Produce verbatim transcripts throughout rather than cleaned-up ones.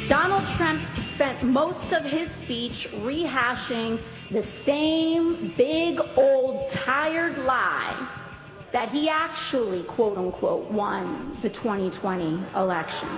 Donald Trump spent most of his speech rehashing the same big old tired lie that he actually, quote unquote, won the twenty twenty election.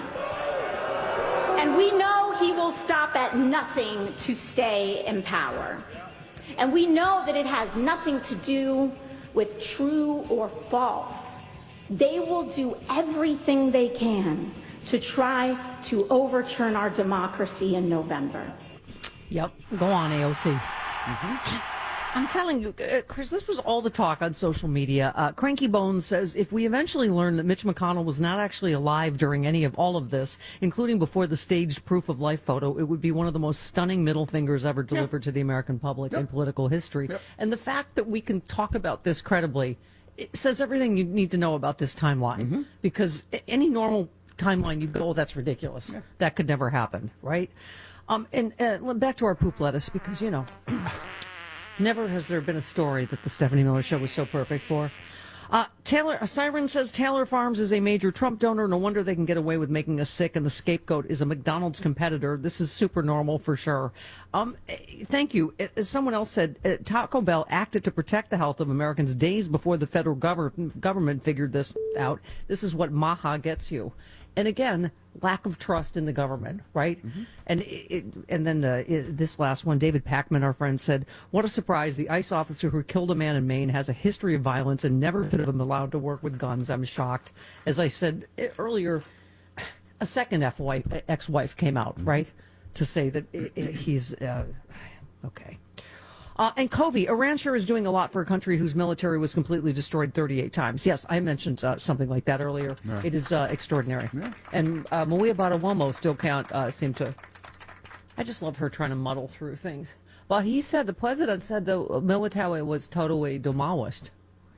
And we know he will stop at nothing to stay in power. And we know that it has nothing to do with true or false. They will do everything they can to try to overturn our democracy in November. Yep. Go on, A O C. Mm-hmm. I'm telling you, uh, Chris, this was all the talk on social media. Uh, Cranky Bones says if we eventually learn that Mitch McConnell was not actually alive during any of all of this, including before the staged proof of life photo, it would be one of the most stunning middle fingers ever delivered yep. to the American public yep. in political history. Yep. And the fact that we can talk about this credibly, it says everything you need to know about this timeline. Mm-hmm. Because any normal timeline, you'd go, oh, that's ridiculous. Yeah. That could never happen, right? Um, and uh, back to our poop lettuce, because, you know... Never has there been a story that the Stephanie Miller Show was so perfect for. Uh, Taylor, a siren says Taylor Farms is a major Trump donor. No wonder they can get away with making us sick, and the scapegoat is a McDonald's competitor. This is super normal for sure. Um, thank you. As someone else said, uh, Taco Bell acted to protect the health of Americans days before the federal gov- government figured this out. This is what Maha gets you. And again, lack of trust in the government, right? Mm-hmm. And it, and then uh, it, this last one, David Packman, our friend, said, what a surprise. The ICE officer who killed a man in Maine has a history of violence and never should have been allowed to work with guns. I'm shocked. As I said earlier, a second F-wife, ex-wife came out, mm-hmm. right, to say that it, it, he's, uh, okay. Uh, and Covey, Iran sure is doing a lot for a country whose military was completely destroyed thirty-eight times. Yes, I mentioned uh, something like that earlier. Yeah. It is uh, extraordinary. Yeah. And uh, Malia Badawomo still can't uh, seem to... I just love her trying to muddle through things. But he said, the president said the military was totally demolished.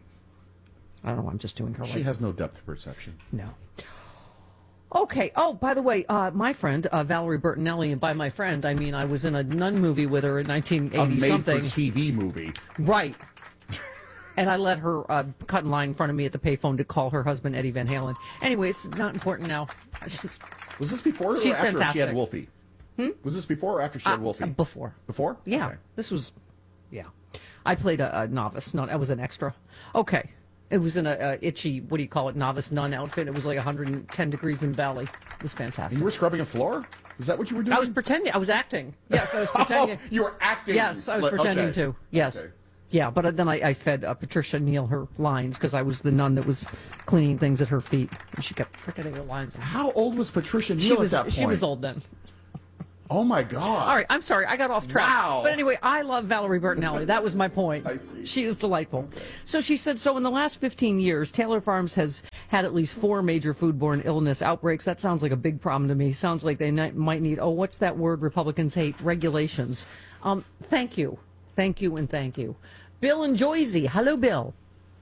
I don't know, I'm just doing her She right. has no depth perception. No. Okay. Oh, by the way, uh, my friend, uh, Valerie Bertinelli, and by my friend, I mean I was in a nun movie with her in nineteen eighty something. A made-for-T V movie. Right. And I let her uh, cut in line in front of me at the payphone to call her husband Eddie Van Halen. Anyway, it's not important now. I just, was this before or she's after fantastic. she had Wolfie? Hmm? Was this before or after she had uh, Wolfie? Uh, before. Before? Yeah. Okay. This was, yeah. I played a, a novice. Not, I was an extra. Okay. It was in a, a itchy, what do you call it, novice nun outfit. It was like one hundred ten degrees in the valley. It was fantastic. And you were scrubbing a floor? Is that what you were doing? I was pretending. I was acting. Yes, I was pretending. Oh, you were acting? Yes, I was Like, pretending okay. to. Yes. Okay. Yeah, but then I, I fed uh, Patricia Neal her lines because I was the nun that was cleaning things at her feet. And she kept forgetting her lines. How old was Patricia Neal she was, at that point? She was old then. Oh, my God. All right, I'm sorry. I got off track. Wow. But anyway, I love Valerie Bertinelli. That was my point. I see. She is delightful. Okay. So she said, so in the last fifteen years, Taylor Farms has had at least four major foodborne illness outbreaks. That sounds like a big problem to me. Sounds like they might need, oh, what's that word Republicans hate? Regulations. Um, thank you. Thank you and thank you. Bill in Joyzy. Hello, Bill.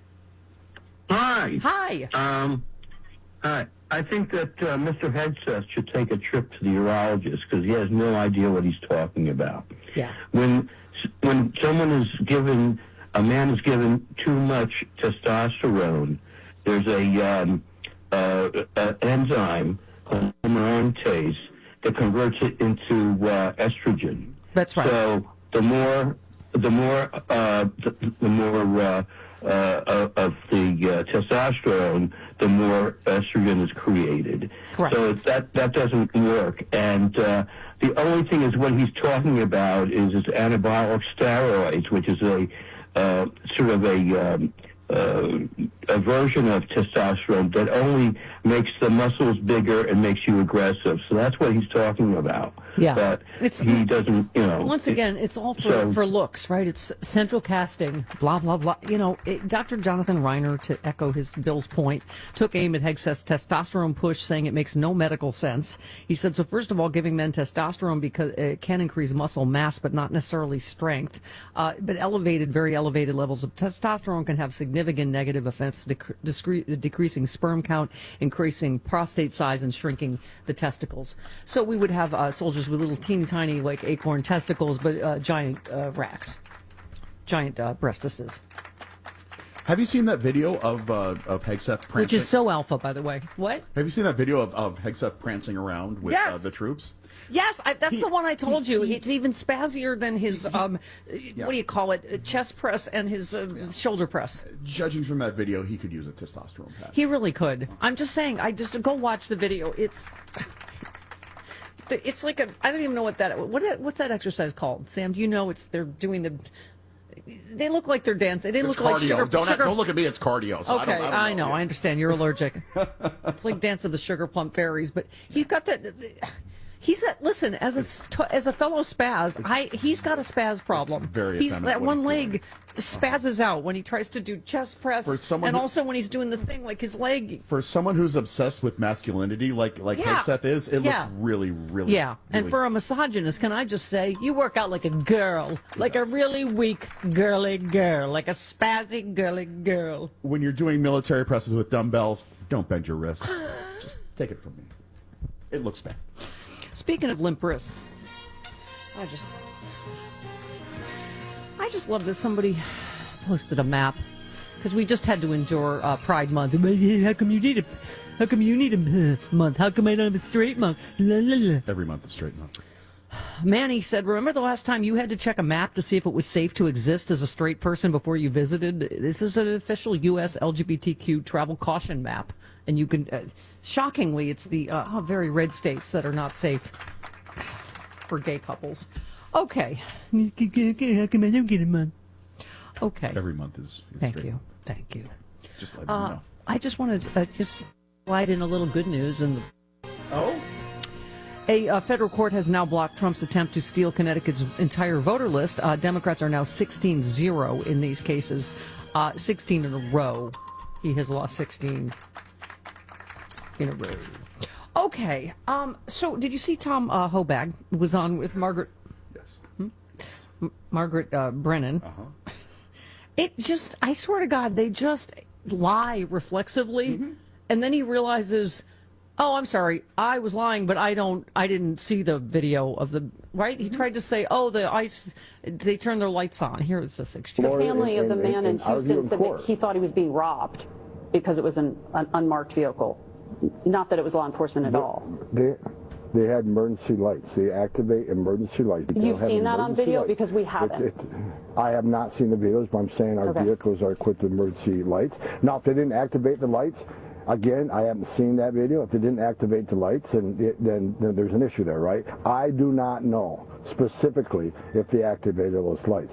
Hi. Hi. Um, hi. I think that uh, Mister Hegseth should take a trip to the urologist because he has no idea what he's talking about. Yeah. When when someone is given, a man is given too much testosterone, there's a, um, uh, uh, enzyme called aromatase that converts it into uh, estrogen. That's right. So the more the more uh, the, the more uh, uh, of the uh, testosterone, the more estrogen is created. Correct. So that that doesn't work. And uh, the only thing is what he's talking about is is anabolic steroids, which is a uh, sort of a um, uh, a version of testosterone that only makes the muscles bigger and makes you aggressive. So that's what he's talking about. Yeah. But it's, he doesn't, you know. Once again, it's all for, so, for looks, right? It's central casting, blah, blah, blah. You know, it, Doctor Jonathan Reiner, to echo his Bill's point, took aim at Hegseth's testosterone push, saying it makes no medical sense. He said, so first of all, giving men testosterone because it can increase muscle mass, but not necessarily strength. Uh, but elevated, very elevated levels of testosterone can have significant negative effects, dec- discre- decreasing sperm count, increasing prostate size, and shrinking the testicles. So we would have uh, soldiers with little teeny tiny like acorn testicles, but uh, giant uh, racks, giant uh, breastises. Have you seen that video of uh, of Hegseth prancing? Which is so alpha, by the way. What? Have you seen that video of, of Hegseth prancing around with Yes. uh, the troops? Yes, I, that's He- the one I told he- you. he- It's even spazzier than his, um, Yeah. what do you call it, uh, chest press and his uh, shoulder press. Judging from that video, he could use a testosterone patch. He really could. I'm just saying, I just, go watch the video. It's, it's like a, I don't even know what that, what what's that exercise called? Sam, do you know? It's, they're doing the, they look like they're dancing. They It's look cardio. like sugar. don't, sugar don't look at me. It's cardio. So Okay, I, don't, I, don't I know. know, Yeah. I understand. You're allergic. It's like Dance of the Sugar Plum Fairies, but he's got that. He's a, listen, as a st- as a fellow spaz, I he's got a spaz problem. very he's effeminate that what one he's leg spazzes out when he tries to do chest press, For someone and who- also when he's doing the thing like his leg. For someone who's obsessed with masculinity, like like Yeah. Hegseth is, it Yeah. looks really, really. Yeah, and really- for a misogynist, can I just say, you work out like a girl, like a really weak, girly girl, like a spazzy, girly girl. when you're doing military presses with dumbbells, don't bend your wrists. Just take it from me. It looks bad. Speaking of limp wrists, I just, I just love that somebody posted a map because we just had to endure uh, Pride Month. How come you need a, how come you need a uh, month? How come I don't have a straight month? La, la, la. Every month is straight month. Manny said, "Remember the last time you had to check a map to see if it was safe to exist as a straight person before you visited? This is an official U S L G B T Q travel caution map, and you can." Uh, shockingly, it's the uh, oh, very red states that are not safe for gay couples. Okay, how come I don't get a month? Okay, Every month is. is thank straight you, month. thank you. Just let me Uh, know. I just wanted to uh, just slide in a little good news and. Oh. A uh, federal court has now blocked Trump's attempt to steal Connecticut's entire voter list. Uh, Democrats are now sixteen zero in these cases, uh, sixteen in a row. He has lost sixteen in a row. Okay, um, so did you see Tom uh, Hobag was on with Margaret Yes. M- Margaret uh, Brennan? Uh-huh. It just, I swear to God, they just lie reflexively, Mm-hmm. and then he realizes, oh, I'm sorry, I was lying, but I don't, I didn't see the video of the, right? Mm-hmm. He tried to say, oh, the ice, they turned their lights on. Here is this exchange. The family of the and- man in and argue Houston in said court. that he thought he was being robbed because it was an, an unmarked vehicle. Not that it was law enforcement at all. They, they had emergency lights. They activate emergency lights. They You've have seen that on emergency video? lights. Because we It- haven't. it- I have not seen the videos, but I'm saying our Okay. vehicles are equipped with emergency lights. Now, if they didn't activate the lights, again, I haven't seen that video. If they didn't activate the lights, then, it, then, then there's an issue there, right? I do not know specifically if they activated those lights.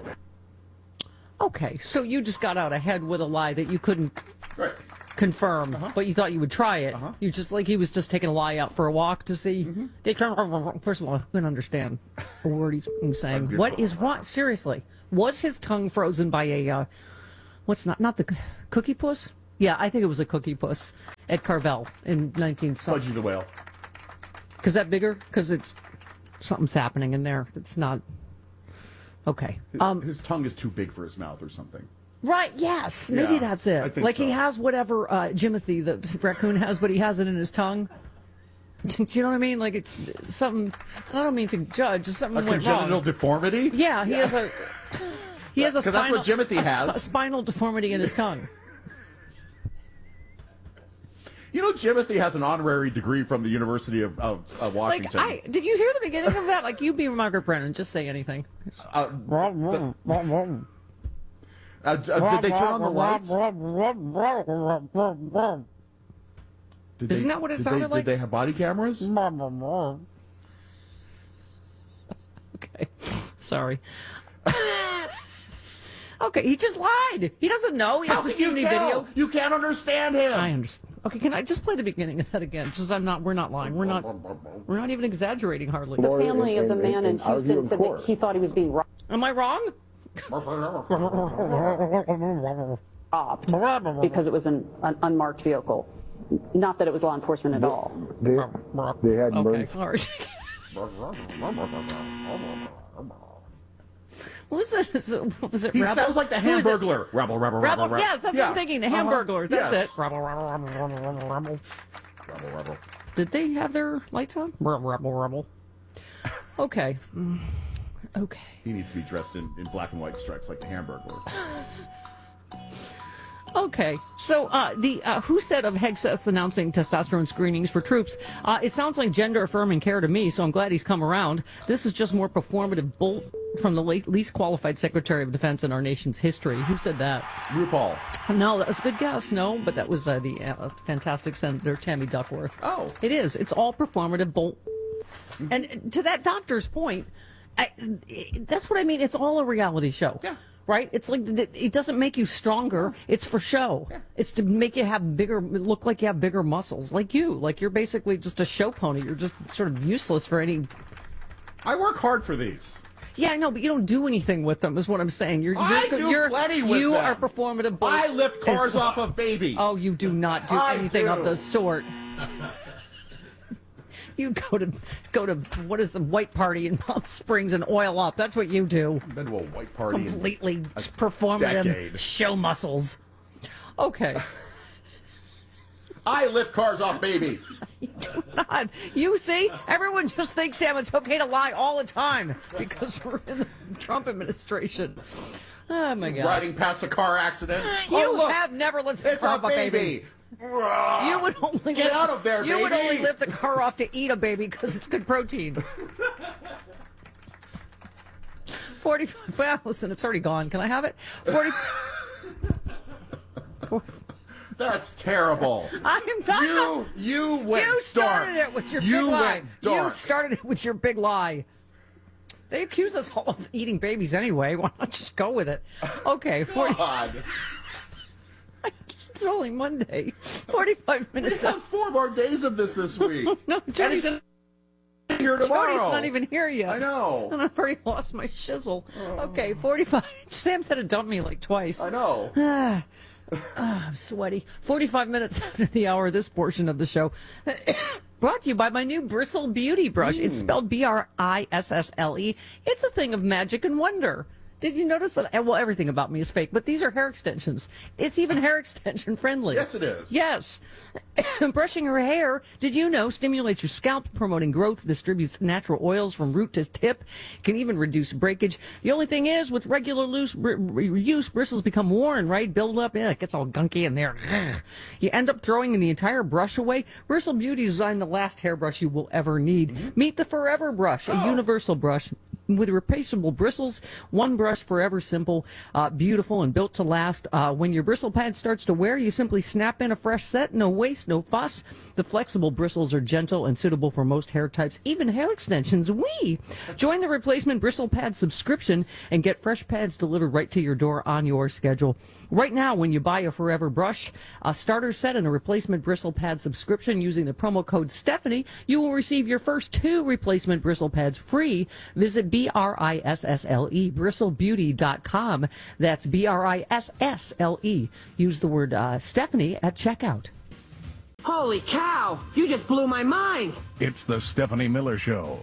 Okay, so you just got out ahead with a lie that you couldn't Right. confirm, Uh-huh. but you thought you would try it. Uh-huh. You just like he was just taking a lie out for a walk to see. Mm-hmm. They turn- First of all, I couldn't understand a word he's saying. Agreed. What is wrong? Seriously, was his tongue frozen by a uh, what's not not the c- cookie puss? Yeah, I think it was a cookie puss at Carvel in nineteen Fudgy the whale. Because that bigger? Because it's something's happening in there. It's not okay. Um, His tongue is too big for his mouth or something. Right, yes. Maybe Yeah, that's it. I think like he so. has whatever uh, Jimothy, the raccoon, has, but he has it in his tongue. Do you know what I mean? Like it's something, I don't mean to judge, it's something A went congenital wrong. deformity? Yeah, he has a he has a 'Cause that's spinal, what Jimothy a sp- has. a spinal deformity in his tongue. You know, Jimothy has an honorary degree from the University of, of, of Like Washington. I did you hear the beginning of that? Like you be Margaret Brennan, just say anything. Uh, the- uh, d- uh, did they turn on the lights? Did Isn't they- that what it did sounded they, like? Did they have body cameras? Okay. Sorry. Okay, he just lied. He doesn't know. He How hasn't can seen you any tell? video. You can't understand him. I understand. Okay, can I just play the beginning of that again? Just I'm not. We're not lying. We're not. We're not even exaggerating hardly. The Lord, family of and- the and- man in and argue Houston in said court. that he thought he was being robbed Am I wrong? because it was an, an unmarked vehicle. Not that it was law enforcement at all. They, they had Okay. emergency. All right. What was it? Was it, was it He Rebel? sounds like the Who is it? Hamburglar. Rebel, rebel, rebel, Rebel. rebel. Yes, that's Yeah. what I'm thinking. The Uh-huh. Hamburglar. That's Yes. it. Rebel, rebel, rebel, rebel, rebel, rebel. Rebel, rebel. Did they have their lights on? Rebel, rebel, rebel. Okay. Mm. Okay. He needs to be dressed in, in black and white stripes like the Hamburglar. Okay, so uh, the uh, who said of Hegseth announcing testosterone screenings for troops? Uh, it sounds like gender-affirming care to me, so I'm glad he's come around. This is just more performative bull from the least qualified Secretary of Defense in our nation's history. Who said that? RuPaul. No, that was a good guess. No, but that was uh, the uh, fantastic Senator Tammy Duckworth. Oh. It is. It's all performative bull. And to that doctor's point, I, that's what I mean. It's all a reality show. Yeah. Right? It's like, it doesn't make you stronger. It's for show. Yeah. It's to make you have bigger, look like you have bigger muscles. Like you. Like you're basically just a show pony. You're just sort of useless for any. I work hard for these. Yeah, I know, but you don't do anything with them, is what I'm saying. You're, you're, I do you're, plenty with you them. are performative. I lift cars as, off of babies. Oh, you do not do I anything do. of the sort. You go to go to what is the white party in Palm Springs and oil up. That's what you do. I've been to a white party. Completely performative decade. show muscles. Okay. I lift cars off babies. You do not. You see, everyone just thinks, Sam, it's okay to lie all the time because we're in the Trump administration. Oh my God! Riding past a car accident. You oh, look, have never lifted it's a car a off a baby. baby. You would only Get lift, out of there, You baby. would only lift the car off to eat a baby because it's good protein. Forty-five. Well, listen, it's already gone. Can I have it? Forty. That's terrible. I'm not. You, you went You started dark. it with your you big lie. Went dark. You started it with your big lie. They accuse us all of eating babies anyway. Why not just go with it? Okay. forty. God. It's only Monday. Forty-five We minutes. have four more days of this this week. No, and Jody's, he's gonna be here tomorrow. Jody's not even here yet. I know. And I've already lost my shizzle. Okay, forty-five. Sam's had to dump me like twice. I know. Ah, ah, I'm sweaty. forty-five minutes after the hour of this portion of the show. Brought to you by my new Bristle Beauty Brush. Mm. It's spelled B R I S S L E. It's a thing of magic and wonder. Did you notice that? Well, everything about me is fake, but these are hair extensions. It's even hair extension friendly. Yes, it is. Yes. Brushing your hair, did you know, stimulates your scalp, promoting growth, distributes natural oils from root to tip, can even reduce breakage. The only thing is, with regular loose br- use, bristles become worn, right? Build up, yeah, it gets all gunky in there. You end up throwing the entire brush away. Bristle Beauty is designed the last hairbrush you will ever need. Mm-hmm. Meet the Forever Brush, a oh. universal brush with replaceable bristles, one brush forever, simple, uh, beautiful, and built to last. Uh, when your bristle pad starts to wear, you simply snap in a fresh set, no waste, no fuss. The flexible bristles are gentle and suitable for most hair types, even hair extensions. Whee! Join the replacement bristle pad subscription and get fresh pads delivered right to your door on your schedule. Right now, when you buy a Forever Brush, a starter set, and a replacement bristle pad subscription using the promo code Stephanie, you will receive your first two replacement bristle pads free. Visit B R I S S L E, bristle beauty dot com. That's B R I S S L E. Use the word uh, Stephanie at checkout. Holy cow! You just blew my mind! It's the Stephanie Miller Show.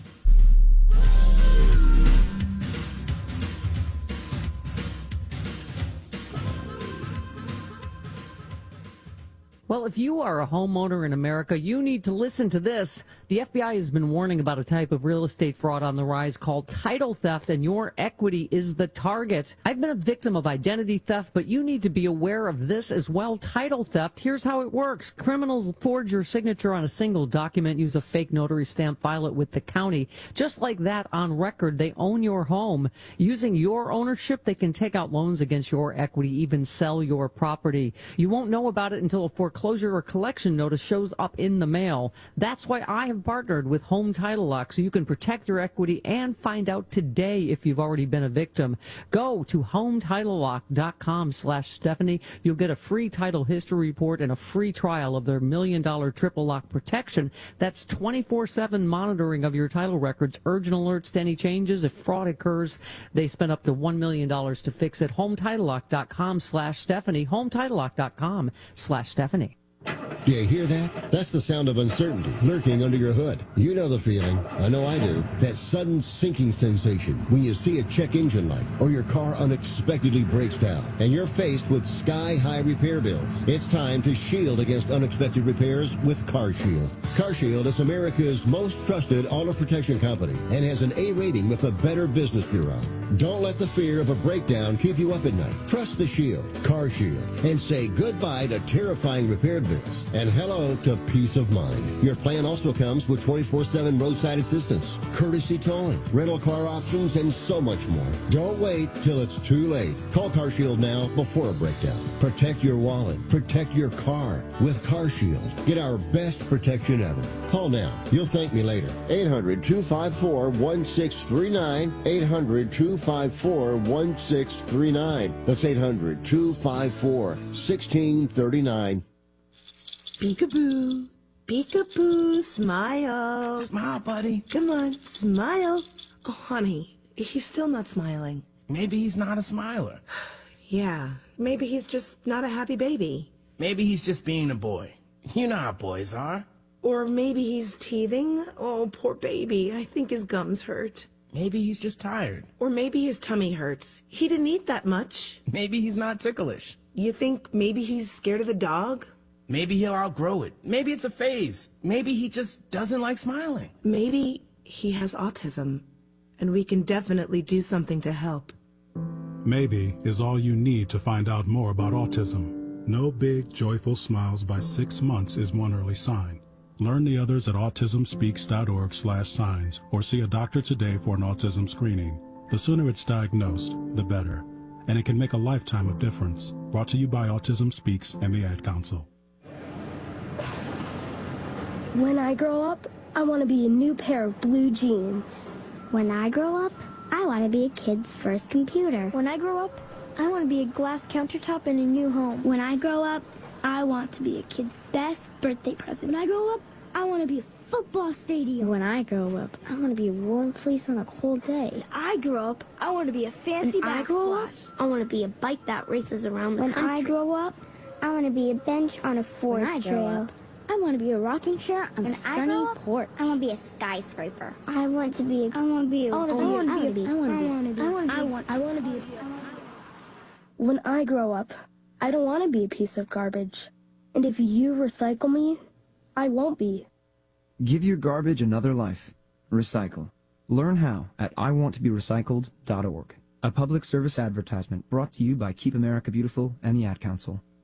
Well, if you are a homeowner in America, you need to listen to this. The F B I has been warning about a type of real estate fraud on the rise called title theft, and your equity is the target. I've been a victim of identity theft, but you need to be aware of this as well. Title theft, here's how it works. Criminals forge your signature on a single document, use a fake notary stamp, file it with the county. Just like that, on record, they own your home. Using your ownership, they can take out loans against your equity, even sell your property. You won't know about it until a foreclosure or collection notice shows up in the mail. That's why I have partnered with Home Title Lock, so you can protect your equity and find out today if you've already been a victim. Go to home title lock dot com slash Stephanie. You'll get a free title history report and a free trial of their million dollar triple lock protection. That's twenty-four seven monitoring of your title records, urgent alerts to any changes. If fraud occurs, they spend up to one million dollars to fix it. home title lock dot com slash Stephanie. home title lock dot com slash Stephanie. Do you hear that? That's the sound of uncertainty lurking under your hood. You know the feeling. I know I do. That sudden sinking sensation when you see a check engine light or your car unexpectedly breaks down and you're faced with sky-high repair bills. It's time to shield against unexpected repairs with CarShield. CarShield is America's most trusted auto protection company and has an A rating with the Better Business Bureau. Don't let the fear of a breakdown keep you up at night. Trust the Shield, CarShield, and say goodbye to terrifying repair bills and hello to peace of mind. Your plan also comes with twenty-four seven roadside assistance, courtesy towing, rental car options, and so much more. Don't wait till it's too late. Call CarShield now before a breakdown. Protect your wallet. Protect your car with CarShield. Get our best protection ever. Call now. You'll thank me later. eight hundred, two five four, one six three nine. eight hundred, two five four, one six three nine. That's eight hundred, two five four, one six three nine. Peekaboo, peekaboo, smile. Smile, buddy. Come on, smile. Oh, honey, he's still not smiling. Maybe he's not a smiler. Yeah, maybe he's just not a happy baby. Maybe he's just being a boy. You know how boys are. Or maybe he's teething. Oh, poor baby. I think his gums hurt. Maybe he's just tired. Or maybe his tummy hurts. He didn't eat that much. Maybe he's not ticklish. You think maybe he's scared of the dog? Maybe he'll outgrow it. Maybe it's a phase. Maybe he just doesn't like smiling. Maybe he has autism, and we can definitely do something to help. Maybe is all you need to find out more about autism. No big, joyful smiles by six months is one early sign. Learn the others at autism speaks dot org slash signs or see a doctor today for an autism screening. The sooner it's diagnosed, the better. And it can make a lifetime of difference. Brought to you by Autism Speaks and the Ad Council. When I grow up, I want to be a new pair of blue jeans. When I grow up, I want to be a kid's first computer. When I grow up, I want to be a glass countertop in a new home. When I grow up, I want to be a kid's best birthday present. When I grow up, I want to be a football stadium. When I grow up, I want to be a warm fleece on a cold day. When I grow up, I want to be a fancy when I grow up, backsplash. I want to be a bike that races around the when country. When I grow up, I want to be a bench on a forest when I trail. Up, I want to be a rocking chair on when a sunny I up, porch. I want to be a skyscraper. I want to be. A, I want to be. A, I want to be. I want to be. I want to be. I want to be. I want. I want to be. When I grow up, I don't want to be a piece of garbage. And if you recycle me, I won't be. Give your garbage another life. Recycle. Learn how at I want to be recycled dot org. A public service advertisement brought to you by Keep America Beautiful and the Ad Council.